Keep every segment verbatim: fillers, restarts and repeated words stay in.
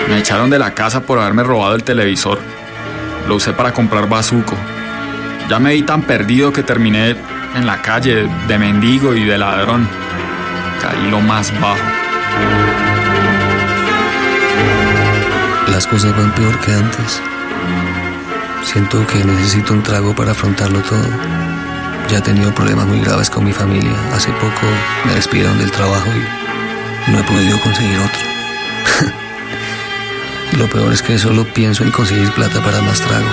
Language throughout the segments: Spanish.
Me echaron de la casa por haberme robado el televisor. Lo usé para comprar bazuco. Ya me vi tan perdido que terminé en la calle de mendigo y de ladrón. Caí lo más bajo. Las cosas van peor que antes. Siento que necesito un trago para afrontarlo todo. Ya he tenido problemas muy graves con mi familia. Hace poco me despidieron del trabajo y no he podido conseguir otro. Y lo peor es que solo pienso en conseguir plata para más trago.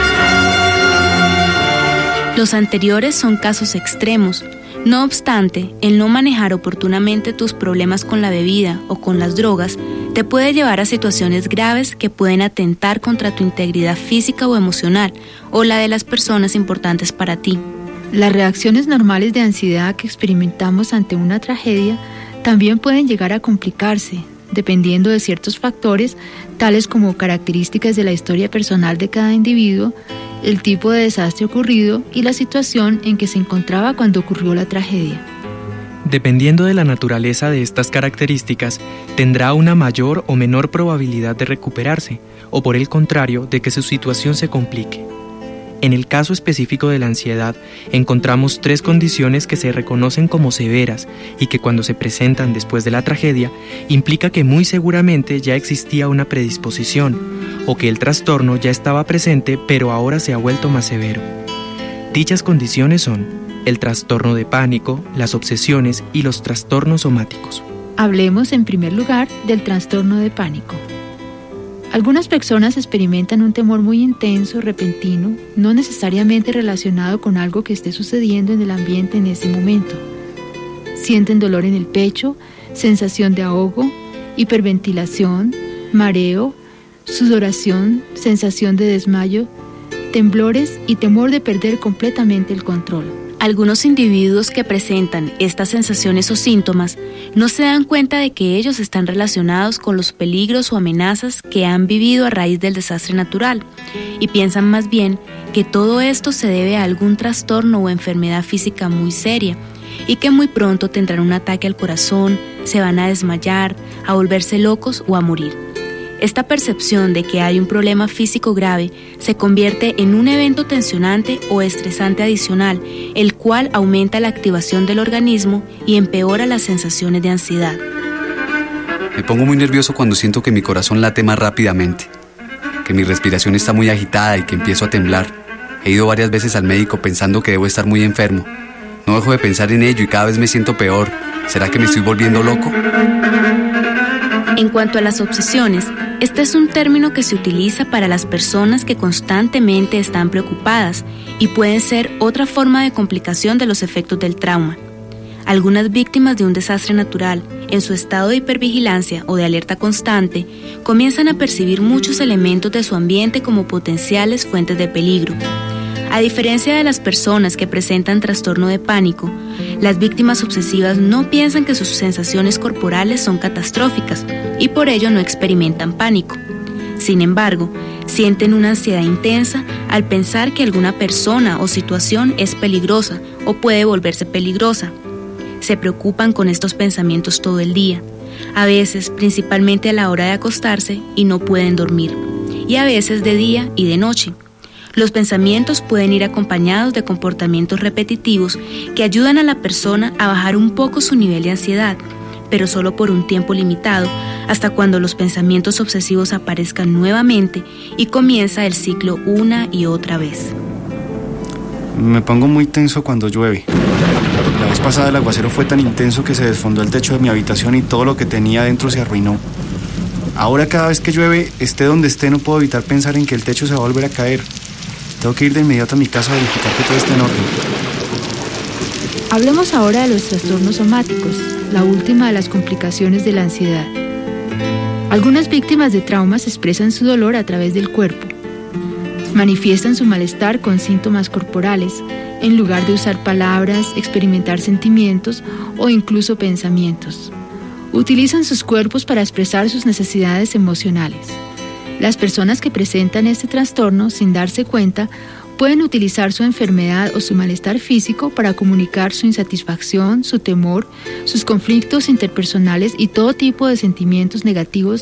Los anteriores son casos extremos. No obstante, el no manejar oportunamente tus problemas con la bebida o con las drogas te puede llevar a situaciones graves que pueden atentar contra tu integridad física o emocional o la de las personas importantes para ti. Las reacciones normales de ansiedad que experimentamos ante una tragedia también pueden llegar a complicarse, dependiendo de ciertos factores, tales como características de la historia personal de cada individuo, el tipo de desastre ocurrido y la situación en que se encontraba cuando ocurrió la tragedia. Dependiendo de la naturaleza de estas características, tendrá una mayor o menor probabilidad de recuperarse, o por el contrario, de que su situación se complique. En el caso específico de la ansiedad, encontramos tres condiciones que se reconocen como severas y que cuando se presentan después de la tragedia, implica que muy seguramente ya existía una predisposición, o que el trastorno ya estaba presente pero ahora se ha vuelto más severo. Dichas condiciones son el trastorno de pánico, las obsesiones y los trastornos somáticos. Hablemos en primer lugar del trastorno de pánico. Algunas personas experimentan un temor muy intenso, repentino, no necesariamente relacionado con algo que esté sucediendo en el ambiente en ese momento. Sienten dolor en el pecho, sensación de ahogo, hiperventilación, mareo, sudoración, sensación de desmayo, temblores y temor de perder completamente el control. Algunos individuos que presentan estas sensaciones o síntomas no se dan cuenta de que ellos están relacionados con los peligros o amenazas que han vivido a raíz del desastre natural y piensan más bien que todo esto se debe a algún trastorno o enfermedad física muy seria y que muy pronto tendrán un ataque al corazón, se van a desmayar, a volverse locos o a morir. Esta percepción de que hay un problema físico grave se convierte en un evento tensionante o estresante adicional, el cual aumenta la activación del organismo y empeora las sensaciones de ansiedad. Me pongo muy nervioso cuando siento que mi corazón late más rápidamente, que mi respiración está muy agitada y que empiezo a temblar. He ido varias veces al médico pensando que debo estar muy enfermo. No dejo de pensar en ello y cada vez me siento peor. ¿Será que me estoy volviendo loco? En cuanto a las obsesiones, este es un término que se utiliza para las personas que constantemente están preocupadas y pueden ser otra forma de complicación de los efectos del trauma. Algunas víctimas de un desastre natural, en su estado de hipervigilancia o de alerta constante, comienzan a percibir muchos elementos de su ambiente como potenciales fuentes de peligro. A diferencia de las personas que presentan trastorno de pánico, las víctimas obsesivas no piensan que sus sensaciones corporales son catastróficas y por ello no experimentan pánico. Sin embargo, sienten una ansiedad intensa al pensar que alguna persona o situación es peligrosa o puede volverse peligrosa. Se preocupan con estos pensamientos todo el día, a veces principalmente a la hora de acostarse y no pueden dormir, y a veces de día y de noche. Los pensamientos pueden ir acompañados de comportamientos repetitivos que ayudan a la persona a bajar un poco su nivel de ansiedad, pero solo por un tiempo limitado, hasta cuando los pensamientos obsesivos aparezcan nuevamente y comienza el ciclo una y otra vez. Me pongo muy tenso cuando llueve. La vez pasada el aguacero fue tan intenso que se desfondó el techo de mi habitación y todo lo que tenía dentro se arruinó. Ahora cada vez que llueve, esté donde esté, no puedo evitar pensar en que el techo se va a volver a caer. Tengo que ir de inmediato a mi casa a verificar que todo esté en orden. Hablemos ahora de los trastornos somáticos, la última de las complicaciones de la ansiedad. Algunas víctimas de traumas expresan su dolor a través del cuerpo. Manifiestan su malestar con síntomas corporales, en lugar de usar palabras, experimentar sentimientos o incluso pensamientos. Utilizan sus cuerpos para expresar sus necesidades emocionales. Las personas que presentan este trastorno sin darse cuenta pueden utilizar su enfermedad o su malestar físico para comunicar su insatisfacción, su temor, sus conflictos interpersonales y todo tipo de sentimientos negativos